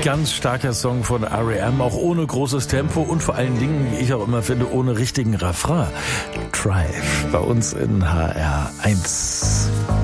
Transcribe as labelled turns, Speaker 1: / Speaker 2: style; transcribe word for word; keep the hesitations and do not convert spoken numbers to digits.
Speaker 1: Ganz starker Song von R E M, auch ohne großes Tempo und vor allen Dingen, wie ich auch immer finde, ohne richtigen Refrain. Drive bei uns in H R eins.